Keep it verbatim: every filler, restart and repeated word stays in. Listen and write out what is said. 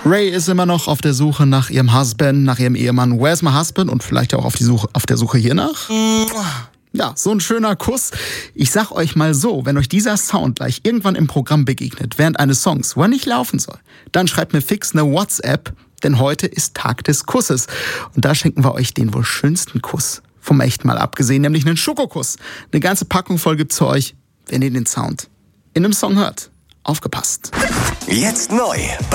Ray ist immer noch auf der Suche nach ihrem Husband, nach ihrem Ehemann. Where's my husband? Und vielleicht auch auf, die Suche, auf der Suche hiernach. Ja, so ein schöner Kuss. Ich sag euch mal so, wenn euch dieser Sound gleich irgendwann im Programm begegnet, während eines Songs, wo er nicht laufen soll, dann schreibt mir fix eine WhatsApp, denn heute ist Tag des Kusses. Und da schenken wir euch den wohl schönsten Kuss vom echten Mal abgesehen, nämlich einen Schokokuss. Eine ganze Packung voll gibt's für euch, wenn ihr den Sound in einem Song hört. Aufgepasst. Jetzt neu